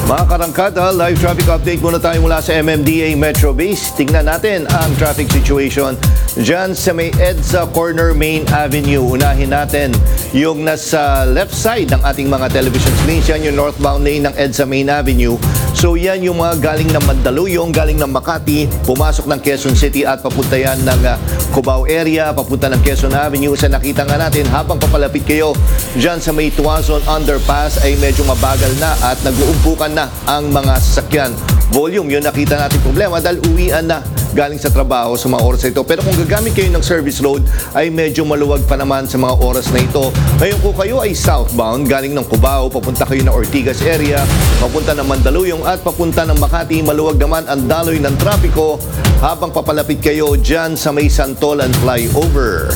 Mga karangkada, live traffic update muna tayo mula sa MMDA Metro Base. Tingnan natin ang traffic situation dyan sa may EDSA Corner Main Avenue. Unahin natin yung nasa left side ng ating mga television screens. Yan yung northbound lane ng EDSA Main Avenue. So yan yung mga galing ng Mandaluyong, galing ng Makati, pumasok ng Quezon City at papunta yan ng Cubao area, papunta ng Quezon Avenue. Sa nakita nga natin, habang papalapit kayo dyan sa may Tuazon Underpass ay medyo mabagal na at nag-uumpukan na ang mga sasakyan. Volume, yun nakita natin problema dahil uwian na galing sa trabaho sa mga oras na ito. Pero kung gagamit kayo ng service road, ay medyo maluwag pa naman sa mga oras na ito. Ngayon kung kayo ay southbound, galing ng Cubao, papunta kayo ng Ortigas area, papunta ng Mandaluyong at papunta ng Makati, maluwag naman ang daloy ng trapiko habang papalapit kayo dyan sa may Santolan Flyover.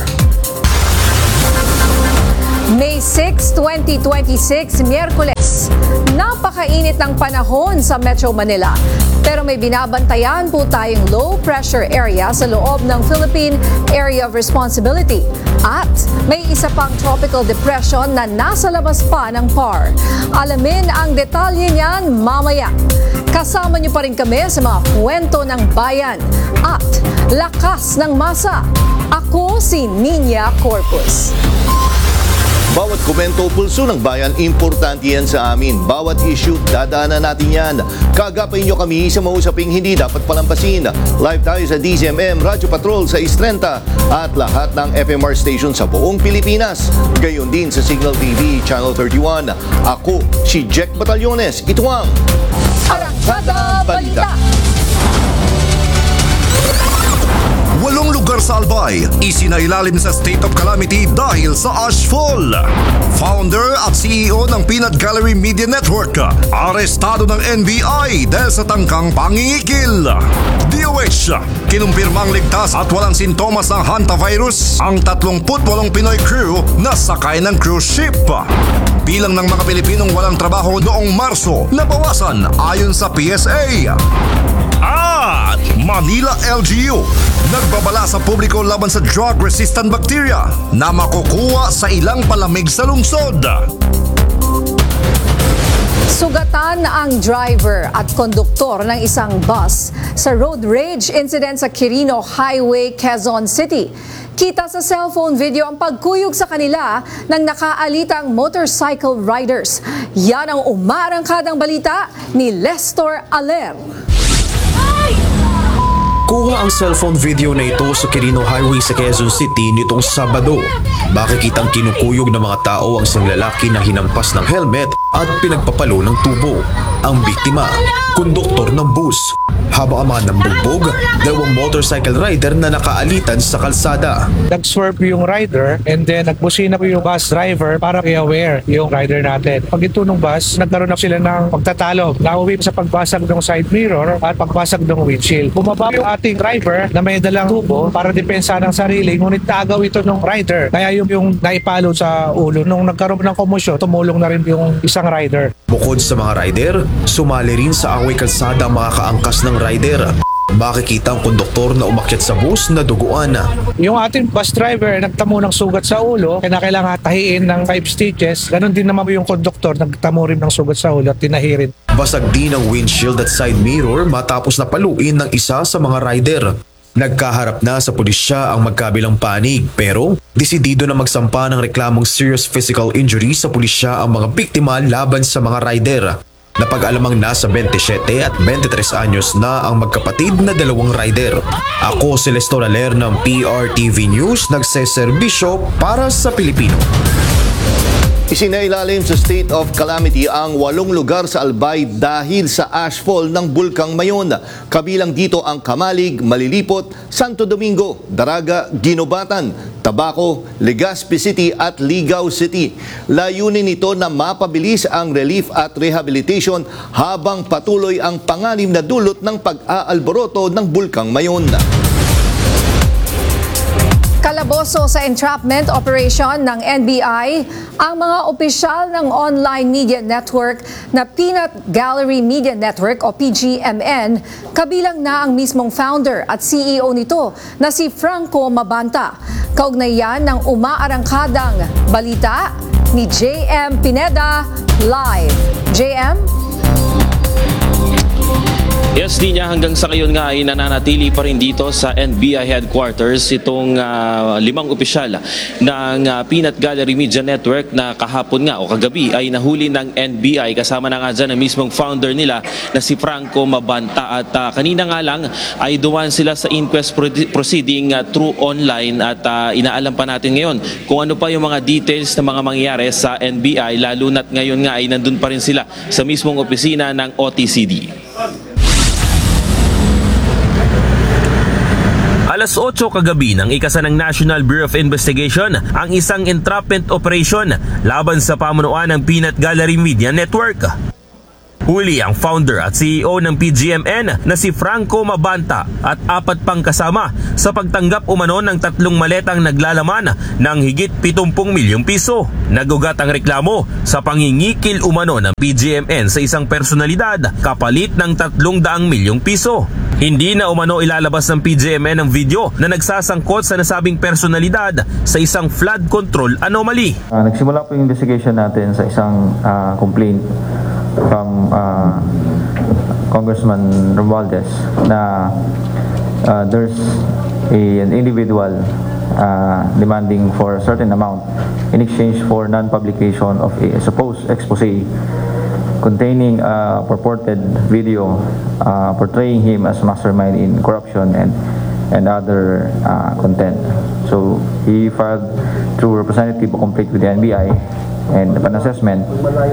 May 6, 2026, Miyerkules. Napakainit ng panahon sa Metro Manila. Pero may binabantayan po tayong low pressure area sa loob ng Philippine Area of Responsibility. At may isa pang tropical depression na nasa labas pa ng PAR. Alamin ang detalye niyan mamaya. Kasama niyo pa rin kami sa mga kwento ng bayan at lakas ng masa. Ako si Nina Corpus. Bawat komento, pulso ng bayan, importante yan sa amin. Bawat issue, dadaanan natin yan. Kagapay nyo kami sa mausaping hindi dapat palampasin. Live tayo sa DZMM, Radyo Patrol sa Istrenta at lahat ng FMR station sa buong Pilipinas. Gayon din sa Signal TV, Channel 31. Ako, si Jack Batallones. Ito ang Arangkada Balita. 8 lugar sa Albay, isinailalim sa state of calamity dahil sa ashfall. Founder at CEO ng Peanut Gallery Media Network, arestado ng NBI dahil sa tangkang pangingikil. DOH, kinumpirmang ligtas at walang sintomas ng hantavirus ang 38 Pinoy crew na sakay ng cruise ship. Bilang ng mga Pilipinong walang trabaho noong Marso, nabawasan ayon sa PSA. At Manila LGU, nagbabala sa publiko laban sa drug-resistant bacteria na makukuha sa ilang palamig sa lungsod. Sugatan ang driver at konduktor ng isang bus sa road rage incident sa Quirino Highway, Quezon City. Kita sa cellphone video ang pagkuyog sa kanila ng nakaalitang motorcycle riders. Yan ang umarangkadang balita ni Lester Aler. Kuha ang cellphone video na ito sa Quirino Highway sa Quezon City nitong Sabado. Makikitang kinukuyog ng mga tao ang isang lalaki na hinampas ng helmet at pinagpapalo ng tubo. Ang biktima, konduktor ng bus. Habang ang mga nambugbog, dalawang motorcycle rider na nakaalitan sa kalsada. Nag-swerve yung rider and then nagbusina po yung bus driver para i-aware yung rider natin. Pag ito ng bus, nagkaroon na sila ng pagtatalo. Nauwi sa pagbasag ng side mirror at pagbasag ng windshield. Bumaba yung ating driver na may dalang tubo para depensa ng sarili, ngunit tagaw ito ng rider. Kaya yung naipalo sa ulo. Nung nagkaroon ng komosyon, tumulong na rin yung isang rider. Bukod sa mga rider, sumali rin sa away kalsada ang mga kaangkas ng rider. Makikita ang konduktor na umakyat sa bus na duguan. Yung ating bus driver nagtamo ng sugat sa ulo, kaya kailangan tahiin ng 5 stitches. Ganon din naman yung konduktor, nagtamo rin ng sugat sa ulo at tinahirin. Basag din ang windshield at side mirror matapos na paluin ng isa sa mga rider. Nagkaharap na sa pulisya ang magkabilang panig pero desidido na magsampa ng reklamong serious physical injury sa pulisya ang mga biktima laban sa mga rider. Napag-alamang nasa 27 at 23 anyos na ang magkapatid na dalawang rider. Ako si Lester Aler ng PRTV News, nagseserbisyo para sa Pilipino. Isinailalim sa state of calamity ang 8 lugar sa Albay dahil sa ashfall ng Bulkang Mayon. Kabilang dito ang Kamalig, Malilipot, Santo Domingo, Daraga, Ginobatan, Tabaco, Legazpi City at Ligao City. Layunin nito na mapabilis ang relief at rehabilitation habang patuloy ang panganib na dulot ng pag-aalboroto ng Bulkang Mayon. Kalaboso sa entrapment operation ng NBI ang mga opisyal ng online media network na Peanut Gallery Media Network o PGMN, kabilang na ang mismong founder at CEO nito na si Franco Mabanta. Kaugnay yan ng umaarangkadang balita ni JM Pineda live. JM? Yes, Ninya, hanggang sa ngayon nga ay nananatili pa rin dito sa NBI headquarters itong 5 opisyal ng Peanut Gallery Media Network na kahapon nga o kagabi ay nahuli ng NBI, kasama na nga dyan ang mismong founder nila na si Franco Mabanta, at kanina nga lang ay dumaan sila sa inquest proceeding through online, at inaalam pa natin ngayon kung ano pa yung mga details na mga mangyayari sa NBI, lalo na't ngayon nga ay nandun pa rin sila sa mismong opisina ng OTCD. Alas 8 kagabi nang ikasa ng National Bureau of Investigation ang isang entrapment operation laban sa pamunuan ng Peanut Gallery Media Network. Huli ang founder at CEO ng PGMN na si Franco Mabanta at 4 pang kasama sa pagtanggap umano ng 3 maletang naglalaman ng higit 70 milyong piso. Nagugat ang reklamo sa pangingikil umano ng PGMN sa isang personalidad kapalit ng 300 milyong piso. Hindi na umano ilalabas ng PGMN ang video na nagsasangkot sa nasabing personalidad sa isang flood control anomaly. Nagsimula po yung investigation natin sa isang complaint from Congressman Romualdez na there's an individual demanding for a certain amount in exchange for non-publication of a supposed expose containing a purported video portraying him as mastermind in corruption and other content. So he filed through representative a complaint with the NBI, and upon assessment,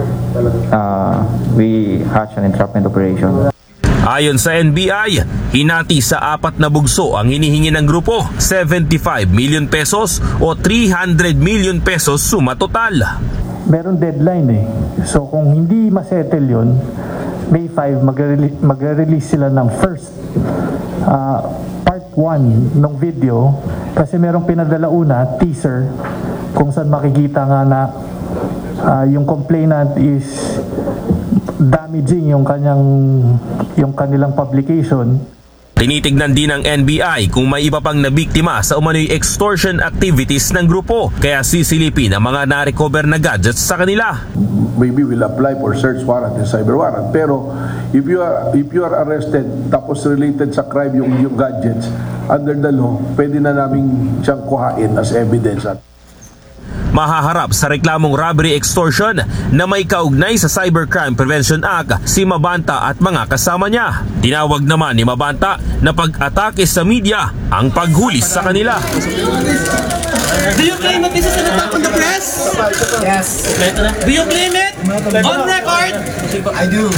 we hatched an entrapment operation. Ayon sa NBI, hinati sa 4 na bugso ang hinihingi ng grupo, 75 million pesos o 300 million pesos suma total. Meron deadline eh. So kung hindi masettle yun, May 5 magre-release sila ng first part 1 ng video, kasi merong pinadala una, teaser, kung saan makikita nga na yung complainant is damaging yung kanilang publication. Tinitignan din ng NBI kung may iba pang nabiktima sa umano'y extortion activities ng grupo, kaya sisilipin ang mga na-recover na gadgets sa kanila. Maybe we'll apply for search warrant and cyber warrant, pero if you are arrested tapos related sa crime yung gadgets, under the law, pwede na namin siyang kuhain as evidence. Mahaharap sa reklamong robbery extortion na may kaugnay sa Cybercrime Prevention Act si Mabanta at mga kasama niya. Tinawag naman ni Mabanta na pag-atake sa media ang paghuli sa kanila. Do you claim that this is an attack on the press? Yes. Do you claim it? On record? I do.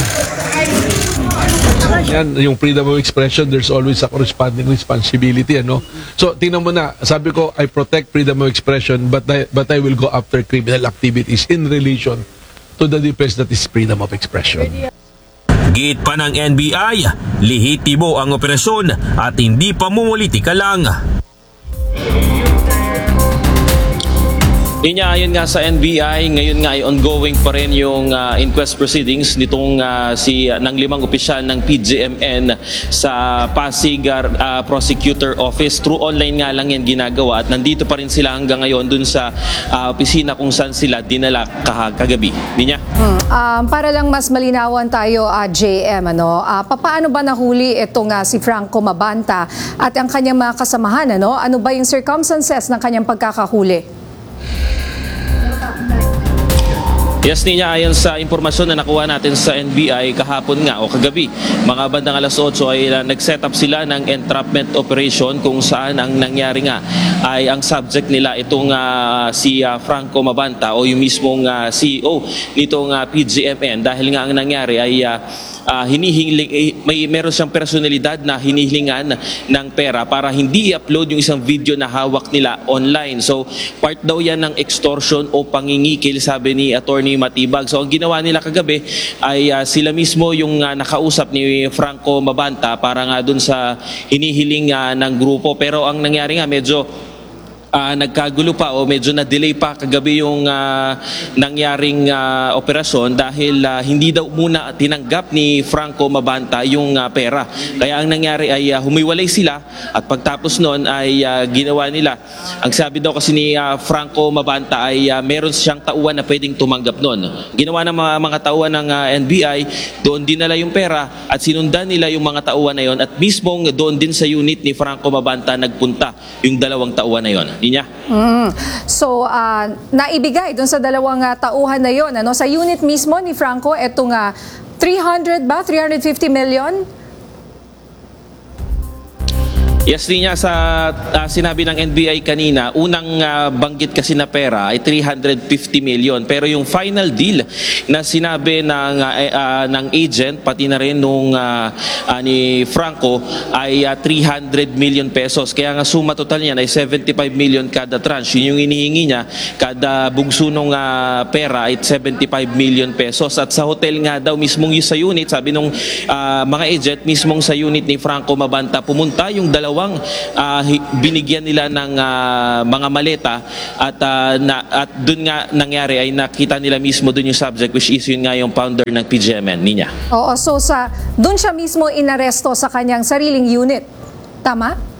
Yan, yung freedom of expression, there's always a corresponding responsibility, ano? So, tingnan mo na, sabi ko, I protect freedom of expression, but I will go after criminal activities in relation to the defense that is freedom of expression. Giit pa ng NBI, lihitibo ang operasyon at hindi pamumulitika lang. Ayon nga sa NBI, ngayon nga ay ongoing pa rin yung inquest proceedings nitong ng 5 opisyal ng PGMN sa Pasig Prosecutor Office. Through online nga lang yan ginagawa, at nandito pa rin sila hanggang ngayon dun sa opisina kung saan sila dinala kagabi. Ninya? Para lang mas malinawan tayo, JM, paano ba nahuli itong si Franco Mabanta at ang kanyang mga kasamahan? Ano ba yung circumstances ng kanyang pagkakahuli? Yes, Ninya, ayon sa impormasyon na nakuha natin sa NBI kahapon nga o kagabi, mga bandang alas 8 ay nag-set up sila ng entrapment operation kung saan ang nangyari nga ay ang subject nila itong si Franco Mabanta o yung mismong CEO nitong PGMN, dahil nga ang nangyari ay meron siyang personalidad na hinihilingan ng pera para hindi i-upload yung isang video na hawak nila online. So part daw yan ng extortion o pangingikil, sabi ni Attorney Matibag. So ang ginawa nila kagabi ay sila mismo yung nakausap ni Franco Mabanta para nga dun sa hinihiling ng grupo. Pero ang nangyari nga, medyo nagkagulo pa o medyo na-delay pa kagabi yung nangyaring operasyon dahil hindi daw muna tinanggap ni Franco Mabanta yung pera. Kaya ang nangyari ay humiwalay sila at pagtapos noon ay ginawa nila. Ang sabi daw kasi ni Franco Mabanta ay meron siyang tauhan na pwedeng tumanggap noon. Ginawa ng mga tauhan ng NBI, doon dinala yung pera at sinundan nila yung mga tauhan na yon at mismong doon din sa unit ni Franco Mabanta nagpunta yung dalawang tauhan na yon. Niya. So, naibigay doon sa dalawang tauhan na yon, ano, sa unit mismo ni Franco, etong 350 million? Yes, niya sa sinabi ng NBI kanina, unang banggit kasi na pera ay 350 million. Pero yung final deal na sinabi ng agent, pati na rin nung ni Franco, ay 300 million pesos. Kaya nga suma total niyan ay 75 million kada tranche. Yun yung inihingi niya, kada bugso nung pera ay 75 million pesos. At sa hotel nga daw, mismong yung sa unit, sabi nung mga agent, mismong sa unit ni Franco Mabanta, pumunta yung dalawang binigyan nila ng mga maleta at doon nga nangyari ay nakita nila mismo doon yung subject, which is yun nga yung founder ng PGMN, Ninya. Oo, so doon siya mismo inaresto sa kanyang sariling unit. Tama?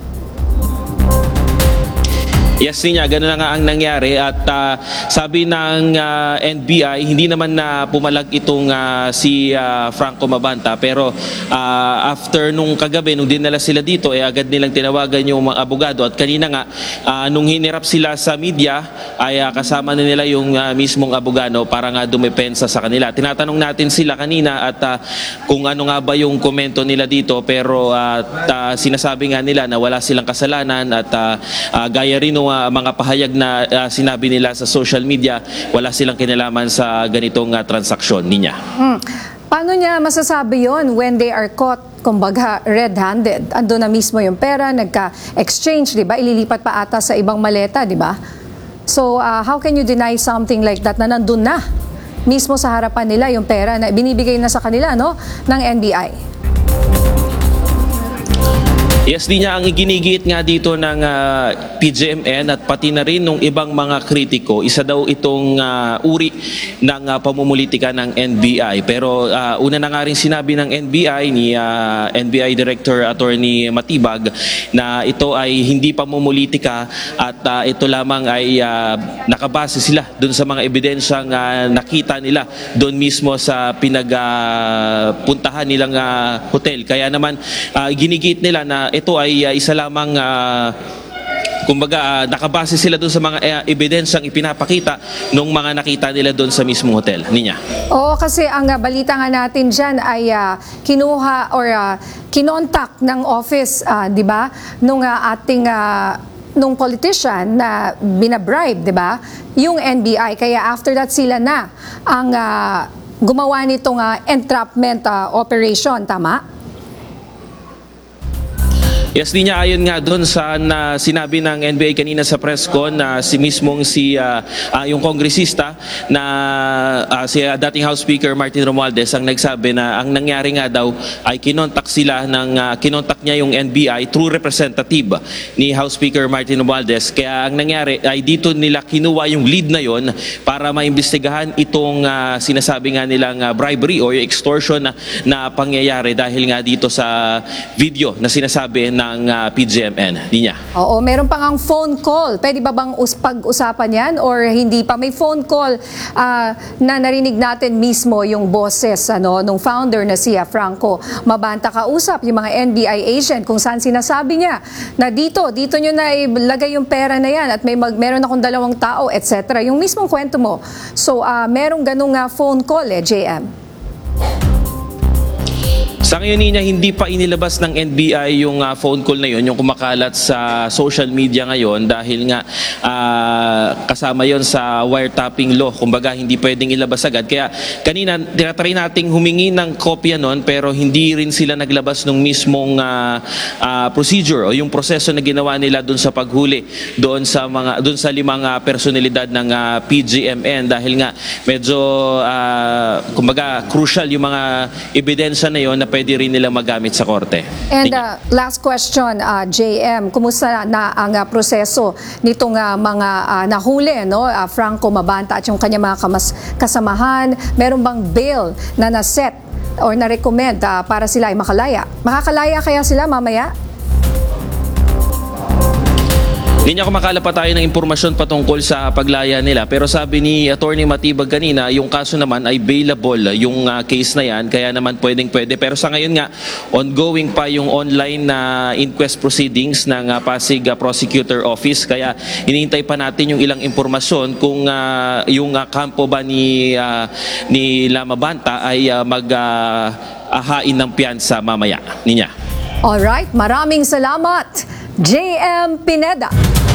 Yes, niya, gano'n na nga ang nangyari at sabi ng NBI, hindi naman na pumalag itong si Franco Mabanta, pero after nung kagabi, nung dinala sila dito, agad nilang tinawagan yung mga abogado at kanina nga, nung hinirap sila sa media, ay kasama na nila yung mismong abogado para nga dumepensa sa kanila. Tinatanong natin sila kanina at kung ano nga ba yung komento nila dito, pero sinasabi nga nila na wala silang kasalanan at gaya rin mga pahayag na sinabi nila sa social media, wala silang kinalaman sa ganitong transaksyon niya. Paano niya masasabi yon when they are caught, kumbaga, red-handed? Ando na mismo yung pera, nagka-exchange, di ba? Ililipat pa ata sa ibang maleta, di ba? So, how can you deny something like that na nandun na mismo sa harapan nila yung pera na binibigay na sa kanila, no, ng NBI? Yes, di niya ang iginigiit nga dito ng PGMN at pati na rin ng ibang mga kritiko. Isa daw itong uri ng pamumulitika ng NBI. Pero una na nga rin sinabi ng NBI ni NBI Director Attorney Matibag na ito ay hindi pamumulitika at ito lamang ay nakabase sila doon sa mga ebidensyang nakita nila doon mismo sa pinagpuntahan nilang hotel. Kaya naman iginigiit nila na ito ay isa lamang kumbaga nakabase sila doon sa mga ebidensyang ipinapakita ng mga nakita nila doon sa mismong hotel. Ninya. Oo, kasi ang balita nga natin dyan ay kinuha or kinontak ng office, di ba, nung ating nung politician na binabribe, di ba, yung NBI. Kaya after that sila na ang gumawa nitong entrapment operation, tama? Yes, di niya, ayon nga doon sa sinabi ng NBI kanina sa press con na yung kongresista na si dating House Speaker Martin Romualdez ang nagsabi na ang nangyari nga daw ay kinontak niya yung NBI through representative ni House Speaker Martin Romualdez. Kaya ang nangyari ay dito nila kinuha yung lead na yon para maimbestigahan itong sinasabi nga nilang bribery o extortion na pangyayari dahil nga dito sa video na sinasabi ng PGMN. Niya. Oo, meron pa ngang phone call. Pwede ba bang pag-usapan yan or hindi pa? May phone call na narinig natin mismo yung boses nung founder na si Franco Mabanta kausap yung mga NBI agent kung saan sinasabi niya na dito nyo na ilagay yung pera na yan at meron akong 2 tao, etc. Yung mismong kwento mo. So, merong ganung phone call JM. Sa ngayon niya, hindi pa inilabas ng NBI yung phone call na yun, yung kumakalat sa social media ngayon dahil nga kasama yon sa wiretapping law. Kumbaga, hindi pwedeng ilabas agad. Kaya kanina, tinatry nating humingi ng kopya nun pero hindi rin sila naglabas ng mismong procedure o yung proseso na ginawa nila doon sa paghuli doon sa 5 personalidad ng PGMN dahil nga medyo kumbaga crucial yung mga ebidensya na yon na pwede rin nila magamit sa korte. And last question, JM, kumusta na ang proseso nitong mga nahuli, no? Franco Mabanta at yung kanyang mga kasamahan? Meron bang bail na naset or na-recommend para sila ay makalaya? Makakalaya kaya sila mamaya? Hindi niya kumakala pa tayo ng impormasyon patungkol sa paglaya nila, pero sabi ni Attorney Matibag kanina, yung kaso naman ay bailable yung case na yan, kaya naman pwede. Pero sa ngayon nga, ongoing pa yung online na inquest proceedings ng Pasig Prosecutor Office, kaya hinihintay pa natin yung ilang impormasyon kung yung kampo ba ni Lama Banta ay mag-ahain ng piyansa mamaya niya. Alright, maraming salamat, JM Pineda.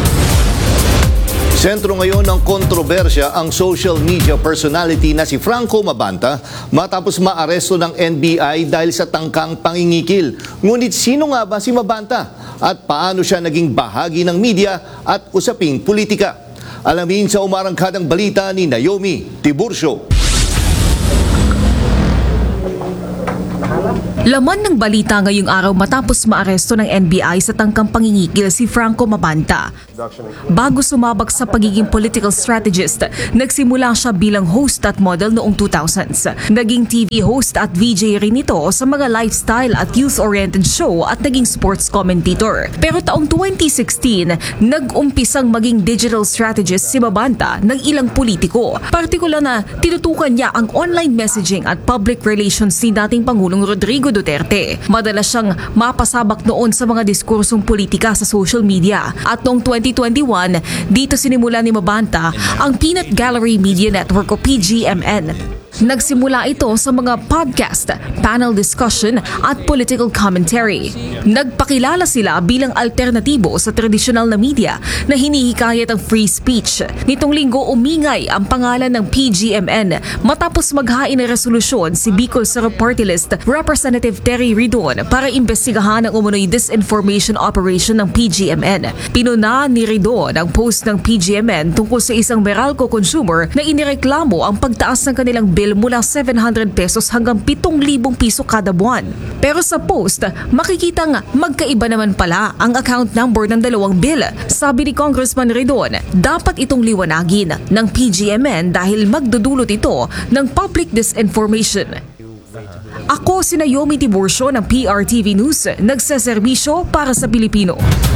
Sentro ngayon ng kontrobersya ang social media personality na si Franco Mabanta matapos maaresto ng NBI dahil sa tangkang pangingikil. Ngunit sino nga ba si Mabanta at paano siya naging bahagi ng media at usaping politika? Alamin sa umarangkadang balita ni Naomi Tiburcio. Laman ng balita ngayong araw matapos maaresto ng NBI sa tangkang pangingikil si Franco Mabanta. Bago sumabak sa pagiging political strategist, nagsimula siya bilang host at model noong 2000s. Naging TV host at VJ rin ito sa mga lifestyle at youth-oriented show at naging sports commentator. Pero taong 2016, nag-umpisang maging digital strategist si Mabanta ng ilang politiko. Partikular na tinutukan niya ang online messaging at public relations ni dating Pangulong Rodrigo Duterte. Madalas siyang mapasabak noon sa mga diskursong politika sa social media. At noong 2021, dito sinimula ni Mabanta ang Peanut Gallery Media Network o PGMN. Nagsimula ito sa mga podcast, panel discussion at political commentary. Nagpakilala sila bilang alternatibo sa tradisyonal na media na hinihikayat ang free speech. Nitong linggo umingay ang pangalan ng PGMN matapos maghain ng resolusyon si Bicol Sur Party List Representative Terry Ridon para imbestigahan ang umunoy disinformation operation ng PGMN. Pinuna ni Ridon ang post ng PGMN tungkol sa isang Meralco consumer na inireklamo ang pagtaas ng kanilang bill mula 700 pesos hanggang 7,000 piso kada buwan. Pero sa post, makikitang magkaiba naman pala ang account number ng dalawang bill. Sabi ni Congressman Ridon, dapat itong liwanagin ng PGMN dahil magdudulot ito ng public disinformation. Ako si Naomi Tiburcio ng PRTV News, nagseserbisyo para sa Pilipino.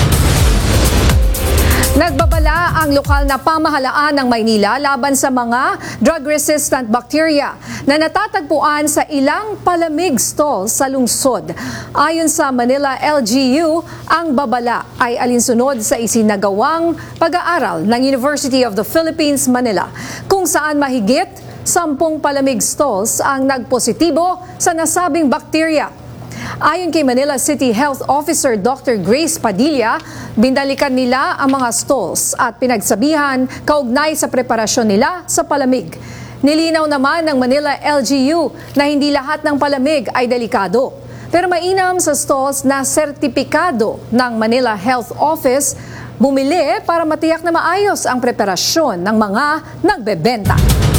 Nagbabala ang lokal na pamahalaan ng Maynila laban sa mga drug-resistant bacteria na natatagpuan sa ilang palamig stalls sa lungsod. Ayon sa Manila LGU, ang babala ay alinsunod sa isinagawang pag-aaral ng University of the Philippines, Manila, kung saan mahigit 10 palamig stalls ang nagpositibo sa nasabing bacteria. Ayon kay Manila City Health Officer Dr. Grace Padilla, bindalikan nila ang mga stalls at pinagsabihan kaugnay sa preparasyon nila sa palamig. Nilinaw naman ng Manila LGU na hindi lahat ng palamig ay delikado. Pero mainam sa stalls na sertipikado ng Manila Health Office bumili para matiyak na maayos ang preparasyon ng mga nagbebenta.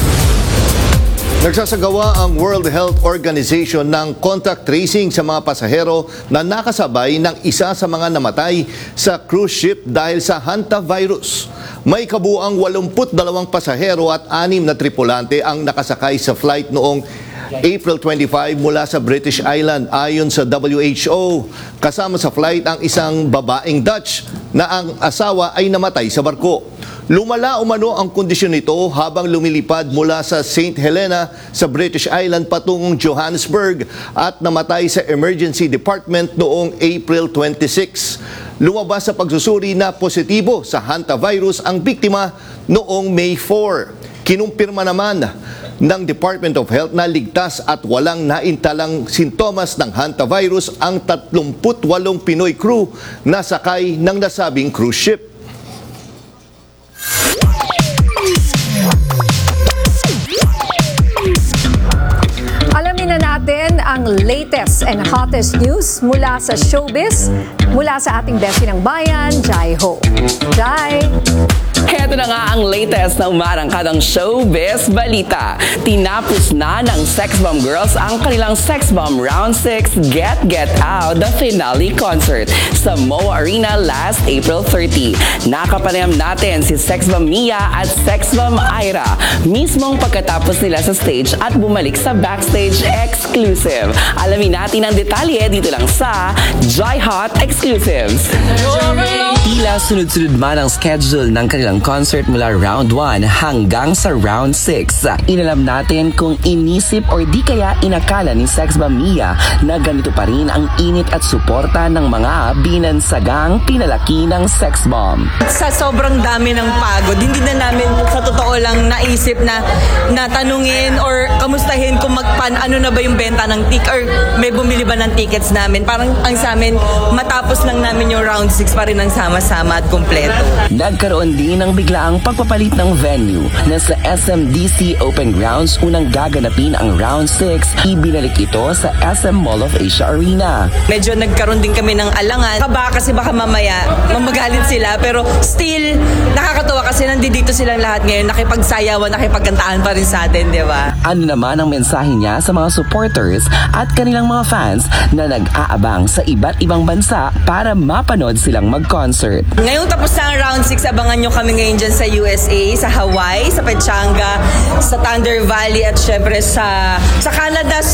Nagsasagawa ang World Health Organization ng contact tracing sa mga pasahero na nakasabay ng isa sa mga namatay sa cruise ship dahil sa hantavirus. May kabuuang 82 pasahero at 6 na tripulante ang nakasakay sa flight noong April 25 mula sa British Island ayon sa WHO. Kasama sa flight ang isang babaeng Dutch na ang asawa ay namatay sa barko. Lumala umano ang kondisyon nito habang lumilipad mula sa St. Helena sa British Island patungong Johannesburg at namatay sa emergency department noong April 26. Lumabas sa pagsusuri na positibo sa hantavirus ang biktima noong May 4. Kinumpirma naman ng Department of Health na ligtas at walang naintalang sintomas ng hantavirus ang 38 Pinoy crew na sakay ng nasabing cruise ship. Alamin na natin ang latest and hottest news mula sa showbiz, mula sa ating Beshi ng Bayan, Jai Ho. Jai! Heto na nga ang latest na umarangkadang showbiz balita. Tinapos na ng Sex Bomb Girls ang kanilang Sex Bomb Round 6 Get Out the finale concert sa MOA Arena last April 30. Nakapanayam natin si Sex Bomb Mia at Sex Bomb Ira mismong pagkatapos nila sa stage at bumalik sa backstage exclusive. Alamin natin ang detalye dito lang sa Joy Hot Exclusives. Tila sunod-sunod man ang schedule ng kanilang concert mula round 1 hanggang sa round 6. Inalam natin kung inisip or di kaya inakala ni Sex Bomb Mia na ganito pa rin ang init at suporta ng mga binansagang pinalaki ng Sex Bomb. Sa sobrang dami ng pagod, hindi na namin sa totoo lang naisip na tanungin or kamustahin kung ano na ba yung benta ng or may bumili ba ng tickets namin. Parang ang sa amin, matapos lang namin yung round 6 pa rin ang sama-sama at kumpleto. Nagkaroon din ng biglaang pagpapalit ng venue na sa SMDC Open Grounds unang gaganapin ang round 6, ibinalik ito sa SM Mall of Asia Arena. Medyo nagkaroon din kami ng alangan. Kasi baka mamaya mamagalit sila, pero still nakakatawa kasi nandito silang lahat ngayon, nakipagsayawan, nakipagkantaan pa rin sa atin, di ba? Ano naman ang mensahe niya sa mga supporters at kanilang mga fans na nag-aabang sa iba't ibang bansa para mapanood silang mag-concert. Ngayong tapos na ang round 6, abangan nyo kami ngayon dyan sa USA, sa Hawaii, sa Pechanga, sa Thunder Valley at syempre sa Canada.